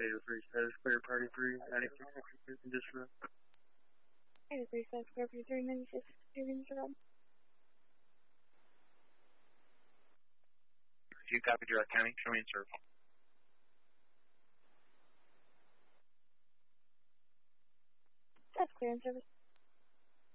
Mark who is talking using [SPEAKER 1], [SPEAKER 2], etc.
[SPEAKER 1] Data 3 status clear, party 3, 96 condition.
[SPEAKER 2] Data 3 status clear, party 3, 96 condition.
[SPEAKER 1] If you copy direct county, show me in circle.
[SPEAKER 2] That's clear in service.